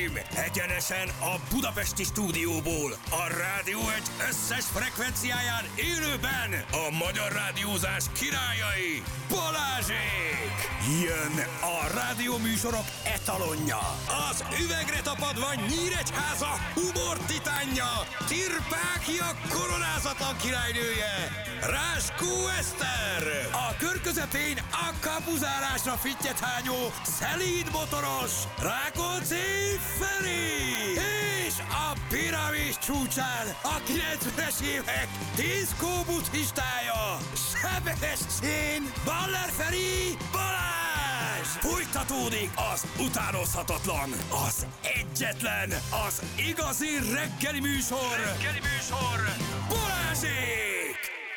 uraim! Egyenesen a budapesti stúdióból, a Rádió Egy összes frekvenciáján élőben a magyar rádiózás királyai, Balázsék! Jön a rádióműsorok etalonja, az üvegre tapadva Nyíregyháza humor titánja, Tirpákia koronázatlan királynője, Ráskó Eszter! A kör közepén a kapuzárásra fittyet hányó, szelíd motoros, Rákóczi Feri! És a piramis csúcsán a 90-es évek diszkó buddhistája, Sebestyén Baller Feri Balázs! Folytatódik az utánozhatatlan, az egyetlen, az igazi reggeli műsor, Balázsék!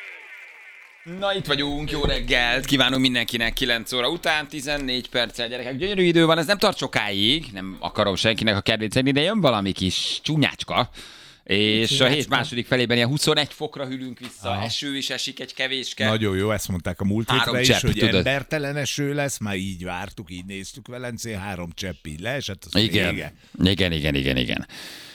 Na, itt vagyunk, jó reggelt, kívánunk mindenkinek 9 óra után, 14 perccel, gyerekek, gyönyörű idő van, ez nem tart sokáig, nem akarom senkinek a kedvét szedni, de jön valami kis csúnyácska, és a hét második felében ilyen 21 fokra hűlünk vissza, eső is esik egy kevéske. Nagyon jó, ezt mondták a múlt hétre is, csepp, hogy tudod. embertelen eső lesz, már így vártuk, így néztük Velencén, 3 csepp így leesett, az Igen.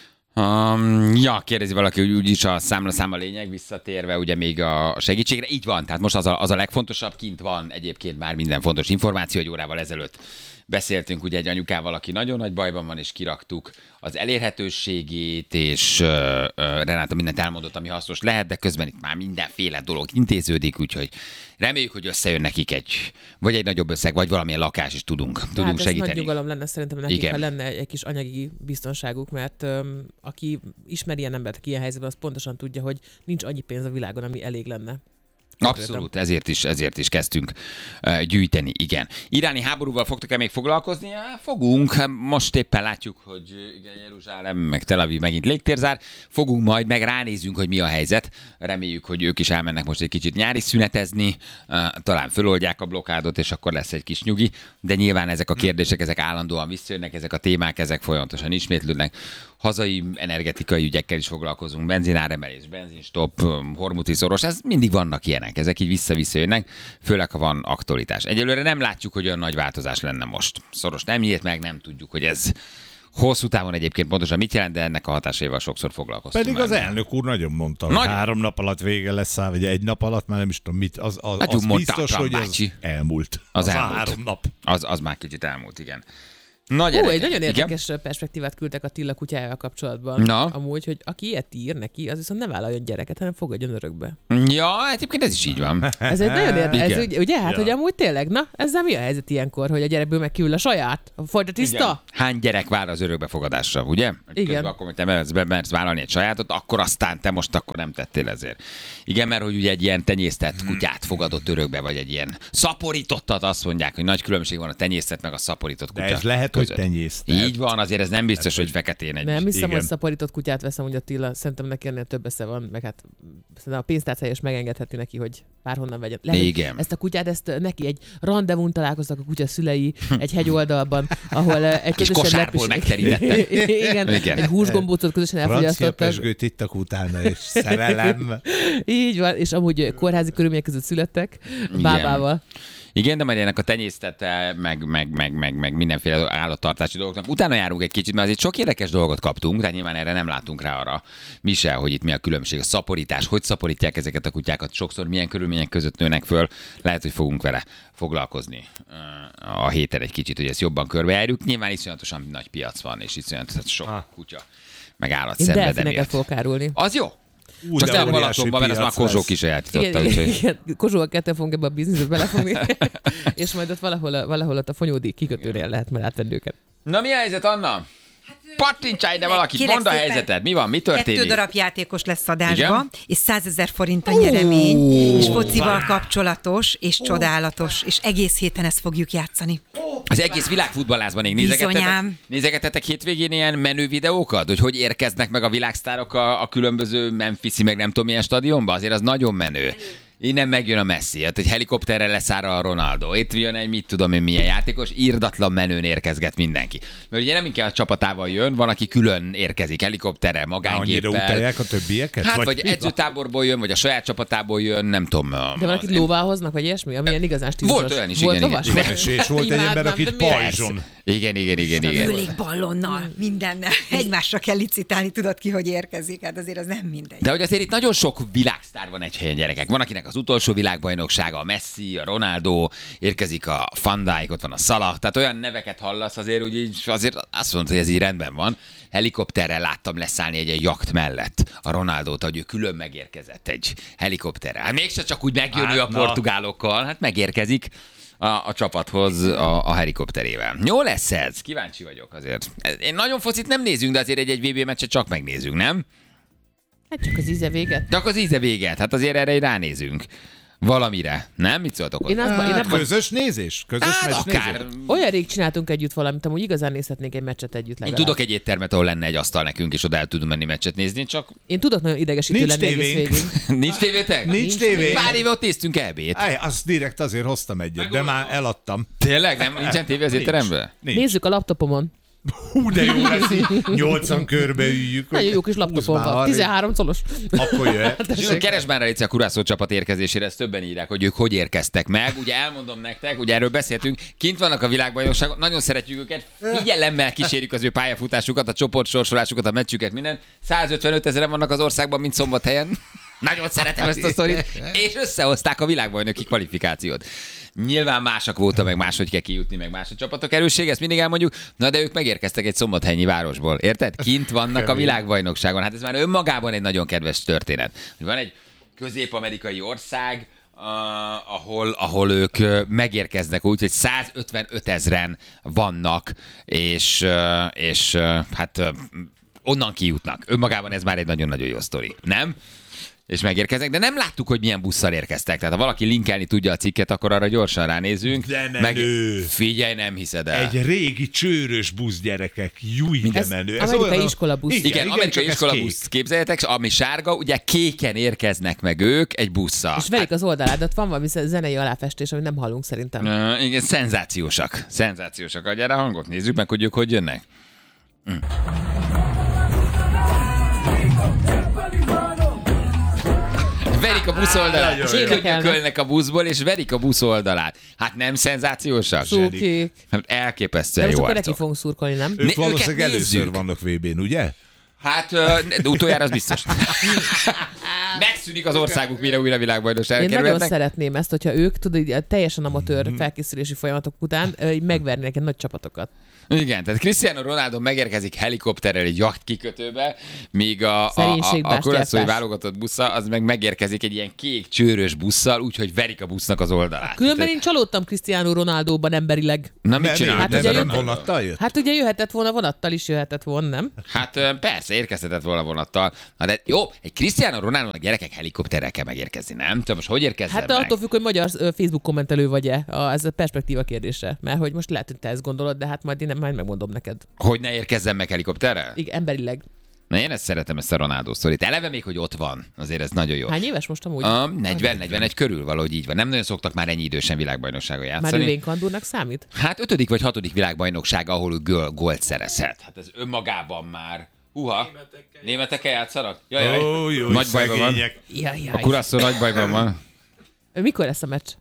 Ja, kérdezi valaki, hogy úgyis a számla lényeg, visszatérve ugye még a segítségre. Így van, tehát most az a legfontosabb, kint van egyébként már minden fontos információ, egy órával ezelőtt beszéltünk ugye egy anyukával, aki nagyon nagy bajban van, és kiraktuk az elérhetőségét, és Renáta mindent elmondott, ami hasznos lehet, de közben itt már mindenféle dolog intéződik, úgyhogy reméljük, hogy összejön nekik egy nagyobb összeg, vagy valamilyen lakás is tudunk segíteni. Ez nagy nyugalom lenne szerintem nekik, Igen. ha lenne egy kis anyagi biztonságuk, mert aki ismeri ilyen embert, aki ilyen helyzetben, az pontosan tudja, hogy nincs annyi pénz a világon, ami elég lenne. Abszolút, ezért is kezdtünk gyűjteni, igen. Iráni háborúval fogtok-e még foglalkozni? Fogunk, most éppen látjuk, hogy igen, Jeruzsálem, meg Tel Aviv megint légtérzár. Fogunk majd, meg ránézünk, hogy mi a helyzet. Reméljük, hogy ők is elmennek most egy kicsit nyári szünetezni, talán föloldják a blokkádot, és akkor lesz egy kis nyugi. De nyilván ezek a kérdések, ezek állandóan visszajönnek, ezek a témák, ezek folyamatosan ismétlődnek. Hazai energetikai ügyekkel is foglalkozunk, benzináremelés, benzinstop, hormuti szoros, ez mindig vannak ilyenek, ezek így vissza-visszajönnek, főleg ha van aktualitás. Egyelőre nem látjuk, hogy olyan nagy változás lenne most. Szoros nem nyílt meg, nem tudjuk, hogy ez hosszú távon egyébként pontosan mit jelent, de ennek a hatásaival sokszor foglalkoztunk. Pedig az elnök úr nagyon mondta, hogy 3 nap alatt vége lesz, vagy 1 nap alatt, már nem is tudom mit, az biztos, hogy az elmúlt. Az elmúlt. 3 nap. Az már kicsit elmúlt, igen. Egy nagyon érdekes perspektívát küldtek Attila kutyájával kapcsolatban. Na? Amúgy, hogy aki ilyet ír neki, az viszont ne vállaljon gyereket, hanem fogadjon örökbe. Ja, egyébként ez is így van. Ez egy nagyon érdekes, ugye? Hát, Ja. hogy amúgy tényleg, na, ezzel mi a helyzet ilyenkor, hogy a gyerekből megkívül a saját? Folyt a tiszta? Igen. Hány gyerek vár az örökbefogadásra, ugye? Igen. Közben akkor, hogy te mersz vállalni egy sajátot, akkor aztán te most akkor nem tettél ezért. Igen, mert hogy ugye egy ilyen tenyésztett kutyát fogadott örökbe, vagy egy ilyen szaporítottat, azt mondják, hogy nagy különbség van a tenyésztett meg a szaporított kutya. De ez lehet, hogy között. tenyésztett. Így van, azért ez nem biztos, hogy feketén egy. Nem hiszem, Igen. hogy szaporított kutyát veszem, hogy Attila, szerintem neki ennél több esze van, meg hát szerintem a pénztárcája is megengedheti neki, hogy bárhonnan vegyen. Lehet, Igen. Ezt a kutyát, ezt neki egy rendezvún találkoztak a kutya szülei egy hegyoldalban, ahol egy kis kosárból megterítettek. Igen, egy húsgombócot közösen Francia elfogyasztottak. pezsgőt ittak utána, és szerelem. Így van, és amúgy kórházi körülmények között születtek, bábával. Igen, de majd ennek a tenyésztete, meg mindenféle állattartási dolgoknak. Utána járunk egy kicsit, mert azért sok érdekes dolgot kaptunk, de nyilván erre nem látunk rá arra mi se, hogy itt mi a különbség. A szaporítás, hogy szaporítják ezeket a kutyákat, sokszor milyen körülmények között nőnek föl. Lehet, hogy fogunk vele foglalkozni a héten egy kicsit, hogy ezt jobban körbejárjuk. Nyilván iszonyatosan nagy piac van, és iszonyatosan sok kutya, meg állat Én szenved delfineket emiatt. fogok árulni. Az jó. Úgy, Csak de nem óriási Balatonban, mert az már piac Kozsó lesz. kisajátította. Igen, Kozsóval ketten fogunk ebbe a bizniszbe belefogni, és majd ott valahol ott a Fonyódi kikötőnél lehet már átvenni őket. Na, mi a helyzet, Anna? Pattintsál ide valakit, mondd a helyzeted, mi van, mi történik? 2 darab játékos lesz adásba, Igen? és 100 000 forint a nyeremény, és focival kapcsolatos, és csodálatos, és egész héten ezt fogjuk játszani. Az egész világfutballázban még Bizonyám. nézegetetek hétvégén ilyen menő videókat, hogy érkeznek meg a világsztárok a különböző Memphis-i, meg nem tudom milyen stadionba, azért az nagyon menő. Innen megjön a Messi, hát egy helikopterre leszáll a Ronaldo. Itt jön egy mit tudom én milyen játékos, irdatlan menőn érkezget mindenki. Mert ugye nem inkább a csapatával jön, van, aki külön érkezik helikopterrel, Annyira magángéppel. utálják a többieket? Hát vagy edzőtáborból jön, vagy a saját csapatából jön, nem tudom. De valakit lóvá hoznak, vagy ilyesmi, amilyen igazán stílusos. Volt olyan is, volt igen, lovas? igen. És volt egy ember, akit pajzson. Igen. Hőlégballonnal, mindennel. Egymásra kell licitálni, tudod ki, hogy érkezik. Hát azért az nem mindegy. De hogy azért itt nagyon sok világsztár van egy helyen, gyerekek. Van, akinek az utolsó világbajnoksága, a Messi, a Ronaldo, érkezik a Van Dijk, ott van a Salah, tehát olyan neveket hallasz azért, úgy azért azt mondta, hogy ez így rendben van. Helikopterrel láttam leszállni egy jakt mellett a Ronaldót, hogy ő külön megérkezett egy helikopterrel. Hát mégse csak úgy megjön ő a portugálokkal, hát megérkezik a csapathoz a helikopterével. Jó lesz ez? Kíváncsi vagyok azért. Én nagyon focit nem nézünk, de azért egy VB meccset csak megnézünk, nem? Hát csak az íze véget. Csak az íze véget, hát azért erre ránézünk. Valamire, nem? Mit szóltok hozzá? Közös nézés? Közös meccsnézés? Olyan rég csináltunk együtt valamit, amúgy igazán nézhetnénk egy meccset együtt legalább. Én tudok egy éttermet, ahol lenne egy asztal nekünk, és oda el tudunk menni meccset nézni, csak... Én tudok nagyon idegesítő lenni egész végig. Nincs tévétek? Nincs tévé. Pár éve ott néztünk EB-t. Azt direkt azért hoztam egyet, de már eladtam. Tényleg? Nincsen tévé az étteremben? Nézzük a laptopomon. Hú, de jó lesz, 8-an körbeüljük. Nagyon jó kis laptopom van, 13 colos. Akkor jöhet. Keresd már el a Curaçao csapat érkezésére, ezt többen írják, hogy ők hogy érkeztek meg. Ugye elmondom nektek, ugye erről beszéltünk, kint vannak a világbajnokságon, nagyon szeretjük őket, figyelemmel kísérjük az ő pályafutásukat, a csoportsorsolásukat, a meccsüket, minden. 155 000 vannak az országban, mint Szombathelyen. Nagyon szeretem ezt a sztorit. És összehozták a világbajnoki kvalifikációt. Nyilván másak voltak, meg máshogy kell kijutni, meg más a csapatok erősség, ezt mindig elmondjuk. Na de ők megérkeztek egy szombathelyi városból, érted? Kint vannak a világbajnokságon. Hát ez már önmagában egy nagyon kedves történet. Van egy közép-amerikai ország, ahol ők megérkeznek úgy, hogy 155 000 vannak, és hát onnan kijutnak. Önmagában ez már egy nagyon-nagyon jó sztori, nem? És megérkeznek, de nem láttuk, hogy milyen busszal érkeztek. Tehát ha valaki linkelni tudja a cikket, akkor arra gyorsan ránézünk. De menő. Figyelj, nem hiszed el. Egy régi csőrös busz, gyerekek. Júj, de menő. Ez amerikai iskolabusz. Igen, amerikai iskolabusz. Képzeljetek, ami sárga, ugye kéken érkeznek meg ők egy busszal. És verik az oldaládat, van valami zenei aláfestés, amit nem hallunk szerintem. Igen, szenzációsak. Szenzációsak. Gyere, hangot nézzük meg, hogy ők hogy jönnek. Verik a busz oldalát, és könyökölnek a buszból, és verik a busz oldalát. Hát nem szenzációsak? Szúkék. Hát elképesztően jó arcok. arcok. Neki fogunk szurkolni, nem? Ők valószínűleg először vannak VB-n, ugye? Hát utoljára az biztos. Megszűnik az országuk, mire újra világbajnokságra kerülhetnek. Én nagyon szeretném ezt, hogyha ők, tudod, teljesen amatőr felkészülési folyamatok után megvernének egy nagy csapatokat. Igen, tehát Cristiano Ronaldo megérkezik helikopterrel egy jakt kikötőbe, míg a Curaçao válogatott busza, az meg megérkezik egy ilyen kék csőrös busszal, úgyhogy verik a busznak az oldalát. Különben én csalódtam Cristiano Ronaldóban emberileg. Na mit csinál? Hát vonattal jött? Hát ugye jöhetett volna, vonattal is jöhetett volna, nem? Hát persze, érkezhetett volna vonattal. Na de jó, egy Cristiano Ronaldo gyerekek helikopterrel kell megérkezni, nem? Te most hogy érkezzen Hát attól függ, hogy magyar Facebook kommentelő vagy-e. Ez a perspektíva kérdése. Mert hogy most lehet, hogy te ezt gondolod, de hát majd én majd megmondom neked. Hogy ne érkezzen meg helikopterrel? Igen, emberileg. Na én ezt szeretem, ezt a Ronaldo sztorit. Eleve még, hogy ott van. Azért ez nagyon jó. Hány éves most amúgy? 40-41 körül valahogy így van. Nem nagyon szoktak már ennyi idősen világbajnokságon játszani. Már Üvénykandúrnak számít? Hát 5. vagy 6. világbajnokság, ahol gólt szerezhet. Hát ez önmagában már... Németekkel játszanak? Jaj, jó, nagy bajban van. Jaj. A Curaçao nagy bajban van. Mikor lesz a meccs?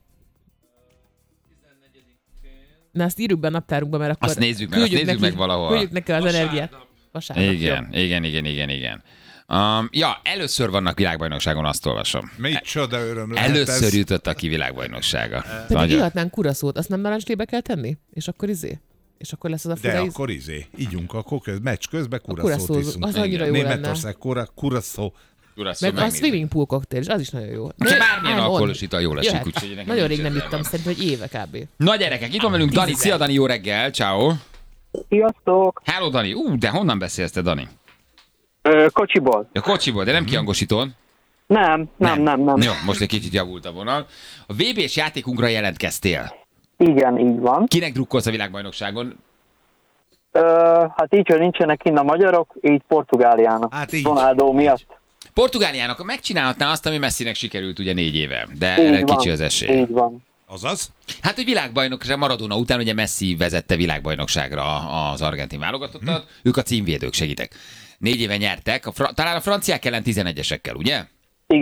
Na, azt írjuk be a naptárunkba, mert akkor... Azt nézzük meg valahol. Küldjük neki az energiát. Vasárnap. Igen. Először vannak világbajnokságon, azt olvasom. Micsoda öröm lehet Először ez. jutottak ki világbajnoksága. Pedig ihatnánk Curaçaót, azt nem narancslébe kell tenni? És akkor És akkor lesz az a fura De akkor ígyunk, akkor meccs közben Curaçaót iszunk. Az annyira jó lenne. Németország, Curaçao. Meg a swimming pool cocktail, és az is nagyon jó. Bármilyen alkoholos ital jól esik. Úgyhogy nagyon rég nem ittam, szerintem, hogy éve kb. Na gyerekek, itt van velünk Dani. Szia Dani, jó reggel, ciao. Sziasztok! Hello Dani, de honnan beszélsz te Dani? Kocsiból. A kocsiból, de nem kihangosítón? Nem. Jó, most egy kicsit javult a vonal. A VB-s játékunkra jelentkeztél. Igen, így van. Kinek drukkolsz a világbajnokságon? Hát így, hogy nincsenek kinn a magyarok, így Portugáliának. Hát így. Ronaldo miatt. Portugáliának megcsinálhatná azt, ami Messinek sikerült ugye 4 éve, de így erre van, kicsi az esély. Így van. Azaz? Hát, hogy világbajnokság Maradona után ugye Messi vezette világbajnokságra az argentin válogatottat, ők a címvédők, segítek. 4 éve nyertek, talán a franciák ellen 11-esekkel, ugye? Igen.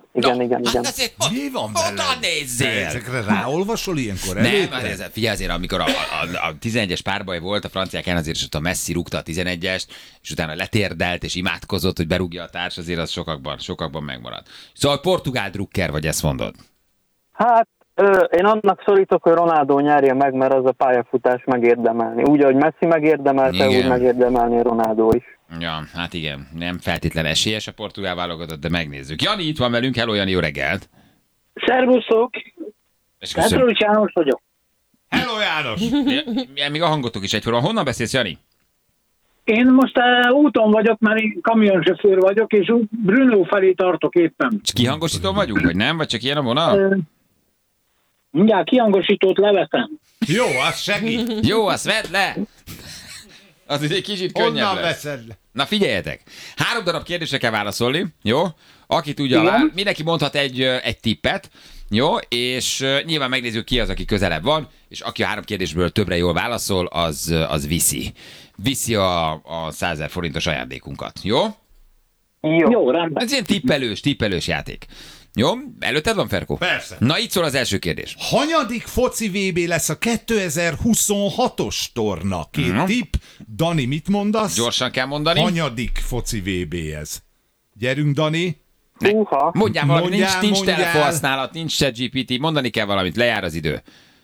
Igen. Hát azért, mi van oda veled? nézzél! Ezekre ráolvasol ilyenkor? Nem, figyelj azért, amikor a 11-es párbaj volt, a franciák ellen azért, és ott a Messi rúgta a 11-est, és utána letérdelt, és imádkozott, hogy berúgja a társ, azért az sokakban megmaradt. Szóval portugál drukker vagy, ezt mondod? Hát, én annak szorítok, hogy Ronaldo nyerje meg, mert az a pályafutás megérdemelni. Úgy, ahogy Messi megérdemelte, úgy megérdemelni Ronaldo is. Ja, hát igen, nem feltétlen esélyes a portugál válogatott, de megnézzük. Jani itt van velünk, hello Jani, jó reggelt! Szervuszok! Petrócs János vagyok. Hello János! Még a hangotok is egyforma. Honnan beszélsz, Jani? Én most úton vagyok, mert én kamionsofőr vagyok, és Brno felé tartok éppen. És kihangosító vagyunk, vagy nem? Vagy csak ilyen a vonal? Mindjárt kihangosítót leveszem. Jó, az segít. Jó, azt vedd le! Az egy kicsit könnyebb Honnan lesz. veszed le? Na figyeljetek, 3 darab kérdésre kell válaszolni, jó? Aki tudja, mindenki mondhat egy tippet, jó? És nyilván megnézzük, ki az, aki közelebb van, és aki a 3 kérdésből többre jól válaszol, az viszi. Viszi a 100 000 forintos ajándékunkat, jó? Jó, rendben. Ez ilyen tippelős játék. Jó? Előtted van, Ferkó? Persze. Na, itt szól az első kérdés. Hanyadik foci VB lesz a 2026-os torna? Két tipp. Dani, mit mondasz? Gyorsan kell mondani. Hanyadik foci VB ez? Gyerünk, Dani. Mondjál valamit, nincs telefonhasználat, nincs ChatGPT, mondani kell valamit, lejár az idő.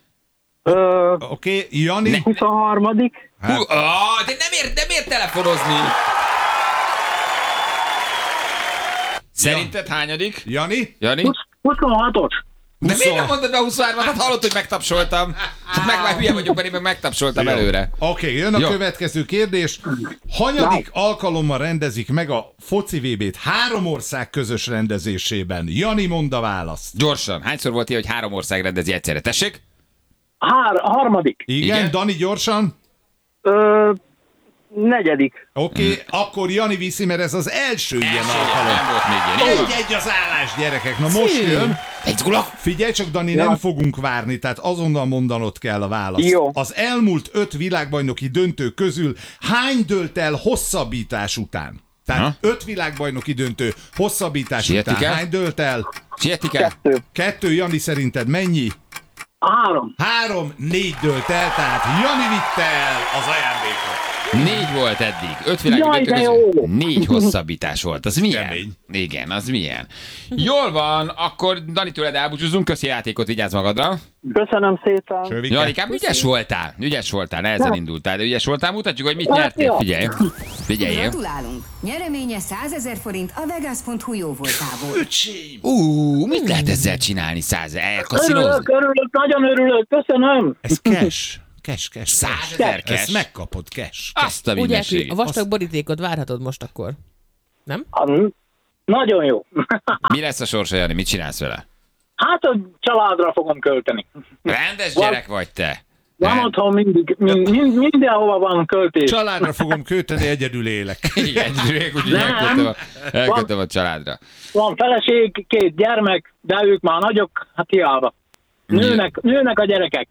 Oké, Jani. 23. De nem ér telefonozni. Szerinted hányadik? Jani? 26-os. De miért nem mondod be 23-at? Hát hallott, hogy megtapsoltam. Már hülye vagyok, mert én meg megtapsoltam előre. Oké, jön a következő kérdés. Hanyadik alkalommal rendezik meg a foci VB-t 3 ország közös rendezésében? Jani, mondd a választ. Gyorsan. Hányszor volt ilyen, hogy 3 ország rendezi egyszerre? Tessék? Harmadik. Igen, Dani, gyorsan. 4. Oké, akkor Jani viszi, mert ez az első ilyen alkalom. Nem volt még ilyen. Egy az állás, gyerekek. Na most jön. Figyelj csak, Dani, nem fogunk várni, tehát azonnal mondanod kell a választ. Jó. Az elmúlt 5 világbajnoki döntő közül hány dőlt el hosszabbítás után? Tehát 5 világbajnoki döntő hosszabbítás után hány dőlt el? Sietik el? 2, Jani, szerinted mennyi? 3. 4 dőlt el, tehát Jani vitte el az ajándékot. 4 volt eddig. 5 világbajnoki döntő közül 4 hosszabbítás volt. Az milyen? Kemény. Igen, az milyen? Jól van, akkor Dani, tőled elbúcsúzunk. Köszi játékot, vigyázz magadra. Köszönöm szépen. Janikám, ügyes voltál, nehezen indultál, de ügyes voltál. Mutatjuk, hogy mit nyertél. Figyelj. Gratulálunk! Nyereménye 100 000 forint a Vegas.hu jóvoltából. Mit lehet ezzel csinálni? 100 000? Elkaszinozni? Örülök, nagyon örülök, köszönöm. Ez cash. 100 000 cash. Ezt megkapod cash. Azt a Úgy mindenségét. a vastag borítékot várhatod most akkor. Nem? Nagyon jó. Mi lesz a sorsa, Jani? Mit csinálsz vele? Hát a családra fogom költeni. Rendes gyerek vagy te. Van otthon mindig, mindenhova van költés. Családra fogom költeni, egyedül élek. Igen, úgyhogy elkötöm a családra. Van feleség, 2 gyermek, de ők már nagyok, hát hiába. Nőnek a gyerekek.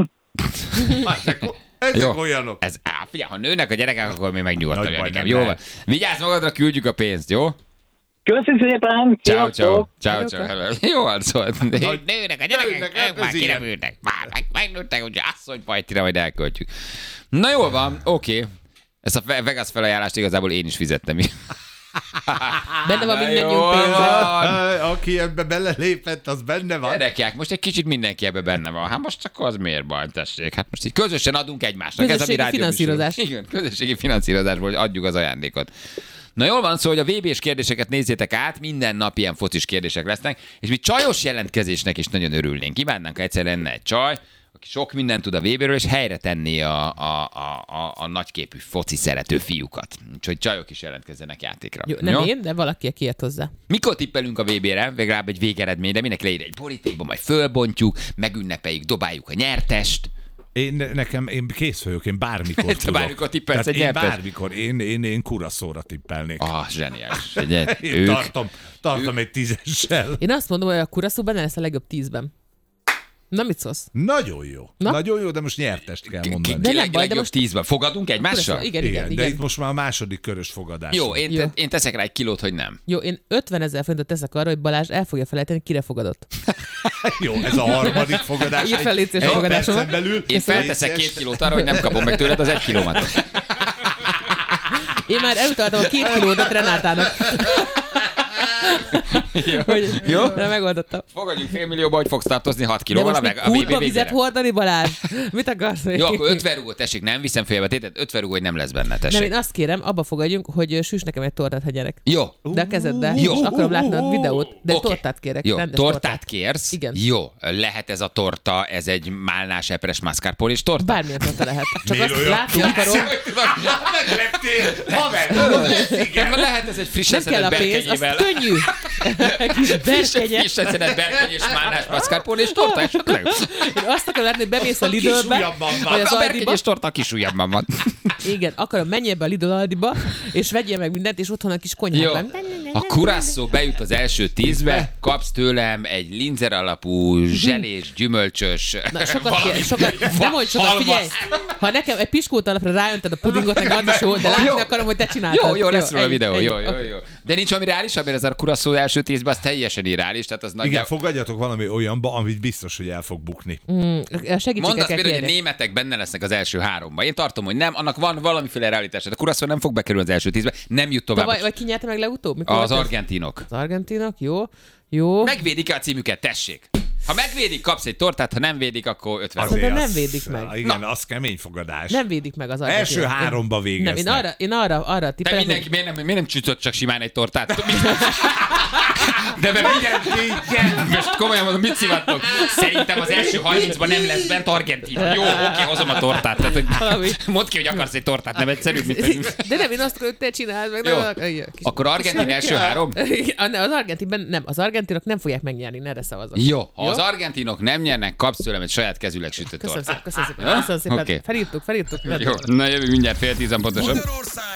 Ezek olyanok. Figyelj, ha nőnek a gyerekek, akkor még megnyugodtam, Janikám. Jó van. Vigyázz magadra, küldjük a pénzt, jó? Köszönöm szépen! Ciao. Jó arcolt. Nőnek a gyerekek, ők már kirepülnek. Már megnőttek, úgyhogy asszonypajtira majd elköltjük. Na jól van, oké. Ezt a Vegas felajánlást igazából én is fizettem. Benne van mindannyiunk pénze. Aki ebbe belelépett, az benne van. Gyerekek, most egy kicsit mindenki ebbe benne van. Hát most akkor az miért baj, tessék? Hát most így közösen adunk egymásnak. Közösségi finanszírozás. Igen, közösségi finanszírozásból adjuk az ajándékot. Na jól van, szóval, hogy a VB-s kérdéseket nézzétek át, minden nap ilyen focis kérdések lesznek, és mi csajos jelentkezésnek is nagyon örülnénk. Kívánnánk, ha egyszer lenne egy csaj, aki sok mindent tud a VB-ről, és helyre tenni a nagyképű foci szerető fiúkat. Úgyhogy csajok is jelentkezzenek játékra. Jó, nem én, de valaki, aki ért hozzá. Mikor tippelünk a VB-re? Legalább egy végeredményre, mindenki leír egy borítékba, majd fölbontjuk, megünnepeljük, dobáljuk a nyertest. Én kész vagyok, én bármikor tudok. Bármikor tippelsz egy nyertes? Bármikor, én kuraszóra tippelnék. Zseniális. Tartom egy 10-essel. Én azt mondom, hogy a kuraszó benne lesz a legjobb 10-ben. Na, mit szólsz? Nagyon jó. Na? Nagyon jó, de most nyertest kell mondani. De nem baj, de most most... 10-ben. Fogadunk egymással? Igen. De itt most már a második körös fogadás. Jó, van. én teszek rá egy kilót, hogy nem. Jó, én 50 000 forintot teszek arra, hogy Balázs el fogja felejteni, kire fogadott. Jó, ez a harmadik fogadás. Írd fel, légy szíves, egy fogadásomat. percen belül. Én felteszek 2 kilót arra, hogy nem kapom meg tőled az 1 kilómat. Én már elutaltam a 2 kilót Renátának. Jó? De megoldottam. Fogadjunk fél millióba, hogy fogsz tartozni 6 De kilóval most a még BB kútba vizet végére. hordani, Balázs? Mit akarsz még? Jó, akkor 50 rúgó, tessék, nem viszem félbe tétet, 50 rúgó, hogy nem lesz benne, Nem, tessék. én azt kérem, abba fogadjunk, hogy süss nekem egy tortát, ha gyerek. Jó. De a kezeddel. Jó. És akarom látni a videót, de Oké. tortát kérek. Jó, rendes tortát kérsz? Igen. Jó, lehet ez a torta, ez egy málnás epres mascarpone és torta? Bármilyen torta lehet. Csak Miért azt olyan látni akarom. Megleptél! Haver! Lehet ez egy friss Nem kell a eszenett pénz, az berkenyével. könnyű. Kis berkenye. Friss eszenett berkeny és málnás mascarpone és torta, és akkor Én azt akarom látni, hogy bemész a Lidlbe, ujjabban van. vagy az a berkeny Aldiba. és torta a kis ujjamban van. Igen, akarom, menj ebbe a Lidl Aldiba, és vegyél meg mindent, és otthon a kis Jó. konyhában. Ha Curaçao bejut az első 10-be, kapsz tőlem egy linzer alapú, zselés, gyümölcsös... Na, sokat, nem mondj sokat, figyelj! Ha nekem egy piskót alapra ráönted a pudingot, meg az is jó, de látni akarom, hogy te csináltad. Jó, lesz róla a ennyi, videó, ennyi. jó. De nincs valami reális, mert ez a Curaçao első 10-ben az teljesen irreális, tehát az Igen, nagyjából... fogadjatok valami olyanba, amit biztos, hogy el fog bukni. A Mondd azt segítséget kell például, hogy a kérni. németek benne lesznek az első 3-ban. Én tartom, hogy nem, annak van valamiféle realitás. De Curaçao nem fog bekerülni az első 10-be, nem jut tovább. Vagy ki nyerte meg legutóbb? Mikor Az volt ez? argentinok. Az argentinok, jó. Megvédik-e a címüket, tessék? Ha megvédik, kapsz egy tortát, ha nem védik, akkor 50 Azért euró. nem az- védik meg. Igen, az kemény fogadás. Nem védik meg az argentinok. Első 3-ba végeznek. Nem, én arra Te tippelek, mindenki, miért nem csütött csak simán egy tortát? De Igen. most komolyan mondom, mit szivattok? Szerintem az első 30-ban nem lesz bent Argentína. Jó, oké, hozom a tortát. Tehát, hogy Valami. mondd ki, hogy akarsz egy tortát, nem egyszerűbb, mint hogy... De nem, én azt akarom, hogy te csináld meg. Jó. Nem, Akkor Argentin első 3? Az argentinben nem. Az argentinok nem fogják megnyerni, ne erre szavazok. Jó, ha az argentinok nem nyernek, kapsz tőlem egy saját kezüleg sütött Köszönöm tortát. szépen. Köszönöm szépen. Oké. Felírtuk. Jó, na jövünk mindjárt 9:10 pontosan. Magyarország